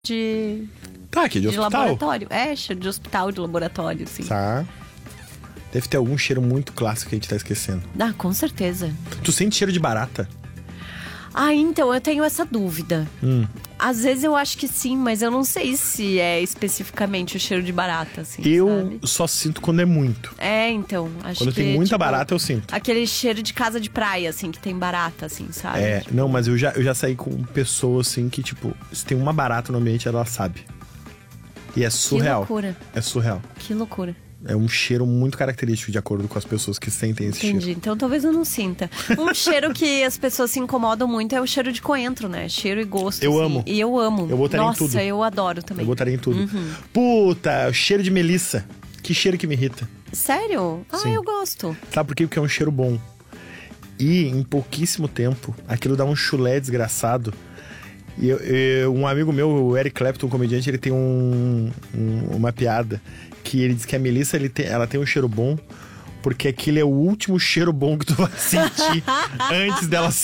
de Tá, aqui de hospital. laboratório. É, cheiro de hospital, de laboratório, assim. Tá. Deve ter algum cheiro muito clássico que a gente tá esquecendo. Ah, com certeza. Tu sente cheiro de barata? Ah, então, eu tenho essa dúvida. Às vezes eu acho que sim, mas eu não sei se é especificamente o cheiro de barata, assim, Eu sabe? só sinto quando é muito. É, então, acho Quando que... tem muita tipo, barata, eu sinto. aquele cheiro de casa de praia, assim, que tem barata, assim, sabe? É, não, mas eu já saí com pessoas, assim, que, tipo, se tem uma barata no ambiente, ela sabe. E é surreal. Que loucura. É surreal. Que loucura. É um cheiro muito característico de acordo com as pessoas que sentem esse Entendi, cheiro. então talvez eu não sinta. Um cheiro que as pessoas se incomodam muito é o cheiro de coentro, né? Cheiro e gosto, Eu assim. amo. E eu amo. Eu botaria em tudo. Nossa, eu adoro também. Eu botaria em tudo. Puta, cheiro de melissa. Que cheiro que me irrita. Sério? Ah, Sim. eu gosto. Sabe por quê? Porque é um cheiro bom. E em pouquíssimo tempo, aquilo dá um chulé desgraçado. E um amigo meu, o Eric Clapton, um comediante, ele tem uma piada que ele diz que a melissa ela tem um cheiro bom porque aquele é o último cheiro bom que tu vai sentir antes dela